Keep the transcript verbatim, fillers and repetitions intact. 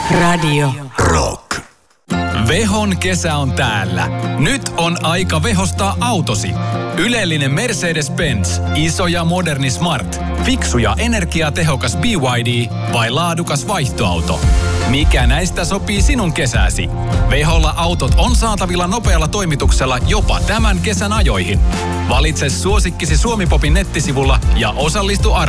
Radio Rock. Vehon kesä on täällä. Nyt on aika vehostaa autosi. Ylellinen Mercedes-Benz, iso ja moderni Smart, fiksu ja energiatehokas B Y D vai laadukas vaihtoauto? Mikä näistä sopii sinun kesääsi? Veholla autot on saatavilla nopealla toimituksella jopa tämän kesän ajoihin. Valitse suosikkisi Suomi Popin nettisivulla ja osallistu arvoihin.